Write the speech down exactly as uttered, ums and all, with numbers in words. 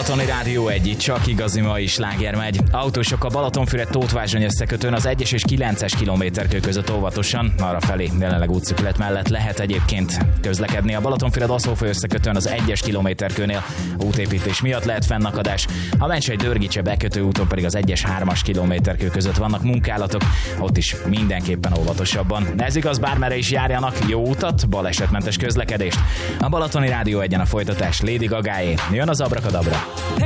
Balatoni Rádió egy, itt csak igazi mai sláger megy. Autósok a Balatonfüred-Tótvázsony összekötőn az egyes és kilences kilométerkő között óvatosan, arra felé jelenleg útszűkület mellett lehet egyébként közlekedni. A Balatonfüred-Aszófoly összekötőn az egyes kilométerkőnél útépítés miatt lehet fennakadás. A Mencsej-Dörgicse bekötő úton pedig az egyes hármas kilométerkő között vannak munkálatok, ott is mindenképpen óvatosabban. Ez igaz, bármerre is járjanak, jó utat, balesetmentes közlekedést. A Balatoni Rádió egyen a folytatás Lady Gagáé. Jön az Abrakadabra.